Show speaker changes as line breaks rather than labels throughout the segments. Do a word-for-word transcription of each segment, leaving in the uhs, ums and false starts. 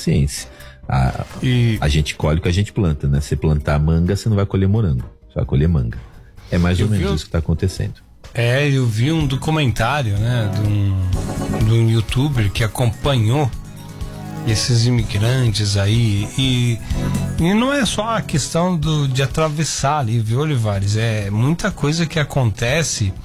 paciência. A,
e...
a gente colhe o que a gente planta, né? Se plantar manga, você não vai colher morango, você vai colher manga. É mais ou menos isso que está acontecendo.
É, eu vi um documentário, né, de um, de um youtuber que acompanhou esses imigrantes aí, e, e não é só a questão do, de atravessar ali, viu, Olivares? É muita coisa que acontece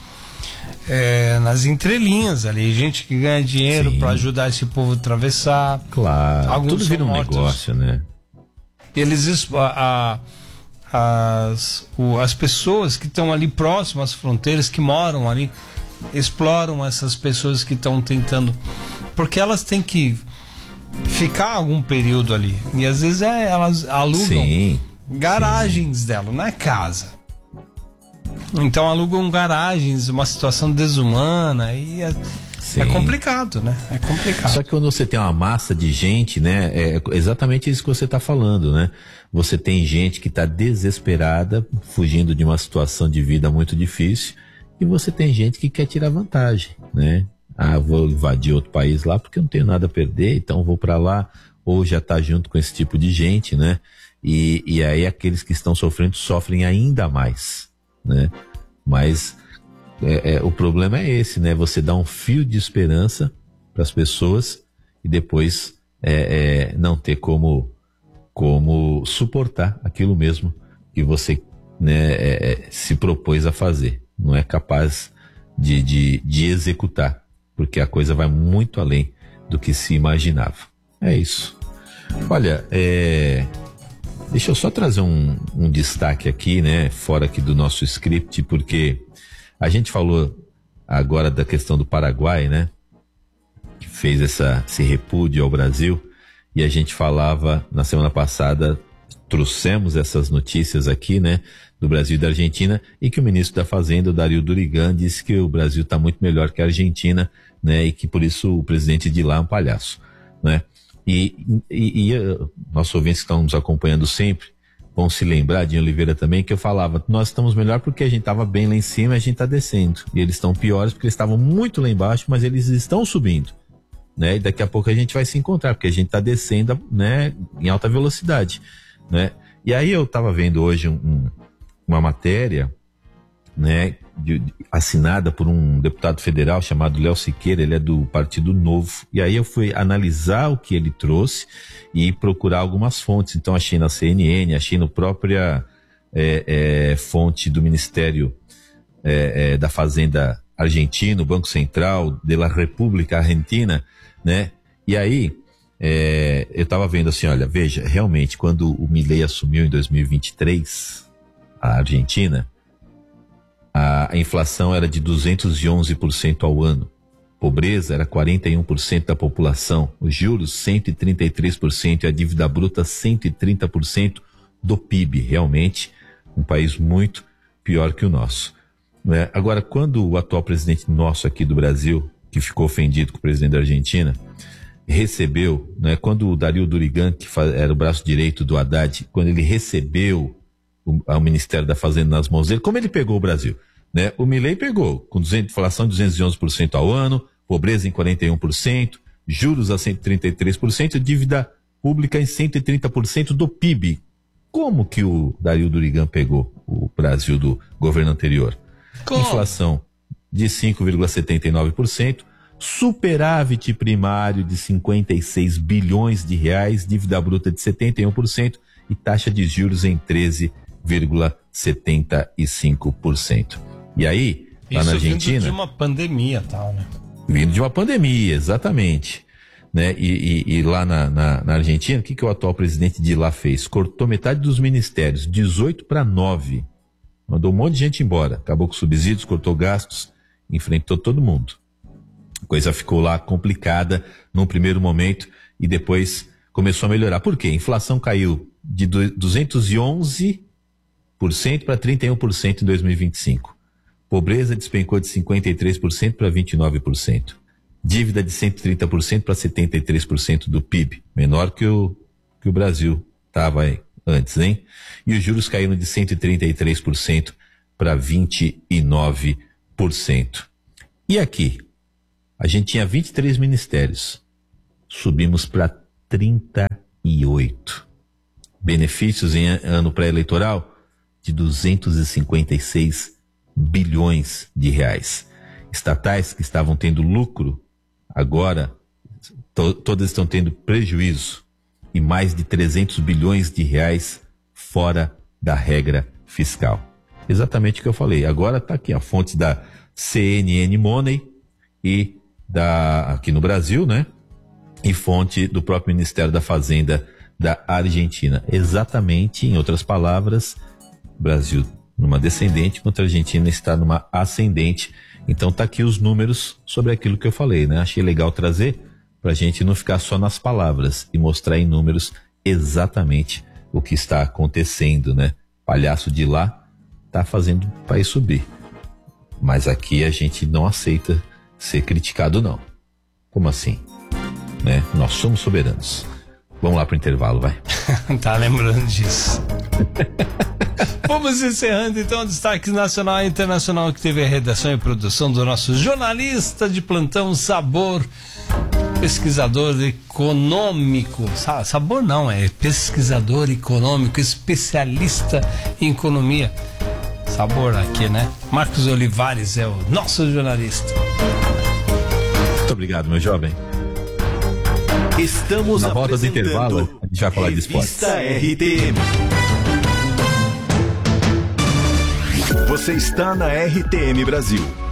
é, nas entrelinhas ali, gente que ganha dinheiro para ajudar esse povo a atravessar.
Claro,
alguns
tudo vira um
mortos.
negócio, né?
Eles, a, a, as, o, as pessoas que estão ali próximas às fronteiras, que moram ali, exploram essas pessoas que estão tentando, porque elas têm que ficar algum período ali, e às vezes é, elas alugam
sim,
garagens
sim.
dela, não é casa, então alugam garagens, uma situação desumana, e é, é complicado, né? É complicado.
Só que quando você tem uma massa de gente, né, é exatamente isso que você está falando, né? Você tem gente que está desesperada, fugindo de uma situação de vida muito difícil, e você tem gente que quer tirar vantagem, né? Ah, vou invadir outro país lá porque eu não tenho nada a perder, então vou para lá, ou já tá junto com esse tipo de gente, né? E, e aí aqueles que estão sofrendo sofrem ainda mais, né? Mas é, é, o problema é esse, né? Você dá um fio de esperança para as pessoas e depois é, é, não ter como, como suportar aquilo mesmo que você, né, é, se propôs a fazer. Não é capaz de, de, de executar, porque a coisa vai muito além do que se imaginava. É isso. Olha, é, deixa eu só trazer um, um destaque aqui, né, fora aqui do nosso script, porque a gente falou agora da questão do Paraguai, né, que fez essa, esse repúdio ao Brasil, e a gente falava na semana passada, trouxemos essas notícias aqui, né, do Brasil e da Argentina, e que o ministro da Fazenda, o Dario Durigan, disse que o Brasil está muito melhor que a Argentina, né, e que por isso o presidente de lá é um palhaço, né? E, e, e uh, nossos ouvintes que estão nos acompanhando sempre vão se lembrar, de Oliveira também, que eu falava, nós estamos melhor porque a gente estava bem lá em cima e a gente está descendo, e eles estão piores porque eles estavam muito lá embaixo, mas eles estão subindo, né? E daqui a pouco a gente vai se encontrar, porque a gente está descendo, né, em alta velocidade, né? E aí eu estava vendo hoje um, um, uma matéria, né, de, de, assinada por um deputado federal chamado Léo Siqueira, ele é do Partido Novo, e aí eu fui analisar o que ele trouxe e procurar algumas fontes. Então achei na C N N, achei no própria é, é, fonte do Ministério é, é, da Fazenda argentino, Banco Central de la República Argentina, né? E aí é, eu estava vendo assim, olha, veja, realmente quando o Milei assumiu em dois mil e vinte e três a Argentina, a inflação era de duzentos e onze por cento ao ano, pobreza era quarenta e um por cento da população, os juros cento e trinta e três por cento e a dívida bruta cento e trinta por cento do P I B, realmente um país muito pior que o nosso, né? Agora, quando o atual presidente nosso aqui do Brasil, que ficou ofendido com o presidente da Argentina, recebeu, né, quando o Dario Durigan, que era o braço direito do Haddad, quando ele recebeu o, o Ministério da Fazenda nas mãos dele, como ele pegou o Brasil? Né? O Milei pegou, com duzentos, inflação de duzentos e onze por cento ao ano, pobreza em quarenta e um por cento, juros a cento e trinta e três por cento, dívida pública em cento e trinta por cento do P I B. Como que o Dario Durigan pegou o Brasil do governo anterior? Como? Inflação de cinco vírgula setenta e nove por cento, superávit primário de cinquenta e seis bilhões de reais, dívida bruta de setenta e um por cento e taxa de juros em treze vírgula setenta e cinco por cento. E aí, lá
isso
na Argentina...
vindo de uma pandemia tal, né?
Vindo de uma pandemia, exatamente. Né? E, e, e lá na, na, na Argentina, o que, que o atual presidente de lá fez? Cortou metade dos ministérios, dezoito para nove. Mandou um monte de gente embora. Acabou com subsídios, cortou gastos, enfrentou todo mundo. A coisa ficou lá complicada num primeiro momento e depois começou a melhorar. Por quê? A inflação caiu de duzentos e onze por cento para trinta e um por cento em dois mil e vinte e cinco. Pobreza despencou de cinquenta e três por cento para vinte e nove por cento. Dívida de cento e trinta por cento para setenta e três por cento do P I B. Menor que o, que o Brasil estava antes, hein? E os juros caíram de cento e trinta e três por cento para vinte e nove por cento. E aqui? A gente tinha vinte e três ministérios. Subimos para trinta e oito. Benefícios em ano pré-eleitoral de duzentos e cinquenta e seis bilhões de reais. Estatais que estavam tendo lucro, agora to, todas estão tendo prejuízo, e mais de trezentos bilhões de reais fora da regra fiscal. Exatamente o que eu falei. Agora está aqui a fonte da C N N Money e da, aqui no Brasil, né? E fonte do próprio Ministério da Fazenda da Argentina. Exatamente, em outras palavras, Brasil numa descendente, enquanto a Argentina está numa ascendente. Então tá aqui os números sobre aquilo que eu falei, né? Achei legal trazer para a gente não ficar só nas palavras e mostrar em números exatamente o que está acontecendo, né? Palhaço de lá tá fazendo o país subir. Mas aqui a gente não aceita ser criticado, não. Como assim? Né? Nós somos soberanos. Vamos lá pro intervalo, vai.
Tá lembrando disso. Vamos encerrando então destaques nacional e internacional, que teve a redação e produção do nosso jornalista de plantão Sabor, pesquisador econômico. Sabor não, é pesquisador econômico, especialista em economia. Sabor aqui, né? Marcos Olivares é o nosso jornalista.
Muito obrigado, meu jovem.
Estamos
na volta do intervalo, a gente vai falar de esporte.
R T M. Você está na R T M Brasil.